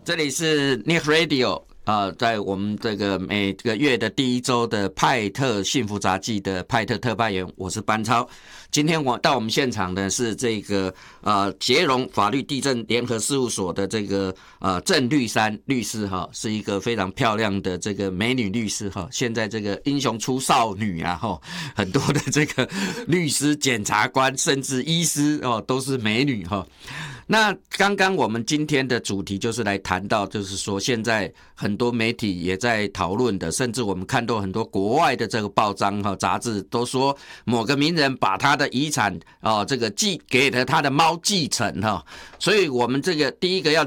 这里是 Nick Radio 在我们这个每个月的第一周的派特幸福杂技的派特特派员，我是班超。今天到我们现场的是这个捷荣法律地政联合事务所的这个郑律珊律师哈，是一个非常漂亮的这个美女律师哈。现在这个英雄出少女啊哈，很多的这个律师、检察官甚至医师哦都是美女哈。那刚刚我们今天的主题就是来谈到，就是说现在很多媒体也在讨论的，甚至我们看到很多国外的这个报章和杂志都说某个名人把他的遗产这个寄给了他的猫继承哈，所以我们这个第一个要